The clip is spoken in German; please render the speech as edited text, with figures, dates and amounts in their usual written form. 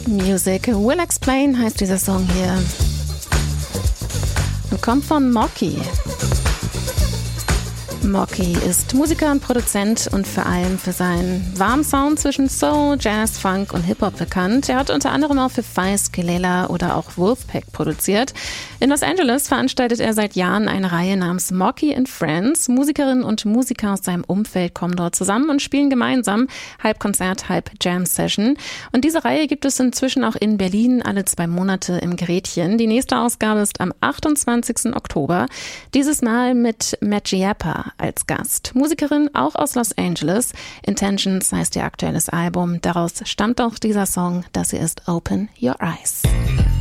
Music Will Explain heißt dieser Song hier und kommt von Mocky. Mocky ist Musiker und Produzent und vor allem für seinen warmen Sound zwischen Soul, Jazz, Funk und Hip-Hop bekannt. Er hat unter anderem auch für Feist, Kelela oder auch Wolfpack produziert. In Los Angeles veranstaltet er seit Jahren eine Reihe namens Mocky and Friends. Musikerinnen und Musiker aus seinem Umfeld kommen dort zusammen und spielen gemeinsam, halb Konzert, halb Jam-Session. Und diese Reihe gibt es inzwischen auch in Berlin alle 2 Monate im Gretchen. Die nächste Ausgabe ist am 28. Oktober. Dieses Mal mit Majiapa als Gast. Musikerin auch aus Los Angeles. Intentions heißt ihr aktuelles Album. Daraus stammt auch dieser Song, das hier ist Open Your Eyes.